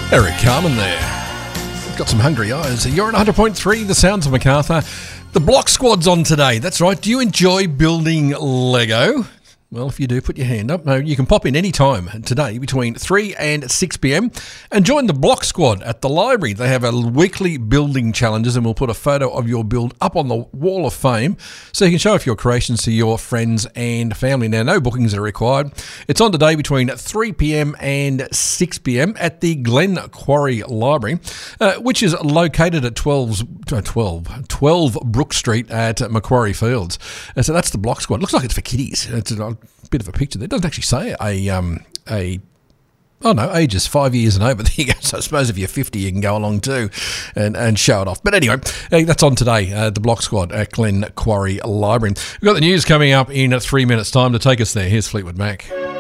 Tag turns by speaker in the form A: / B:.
A: Eric Carmen there. Got some hungry eyes. You're at 100.3, the sounds of Macarthur. The Block Squad's on today. That's right. Do you enjoy building Lego? Well, if you do, put your hand up. No, you can pop in any time today between 3 and 6 p.m. and join the Block Squad at the library. They have a weekly building challenges, and we'll put a photo of your build up on the wall of fame so you can show off your creations to your friends and family. Now, no bookings are required. It's on today between 3 p.m. and 6 p.m. at the Glen Quarry Library, which is located at 12 Brook Street at Macquarie Fields. So that's the Block Squad. Looks like it's for kiddies. It's a bit of a picture there. It doesn't actually say ages 5 years and over. There you go. So I suppose if you're 50, you can go along too and show it off. But anyway, that's on today, the Block Squad at Glen Quarry Library. We've got the news coming up in 3 minutes' time. To take us there, here's Fleetwood Mac.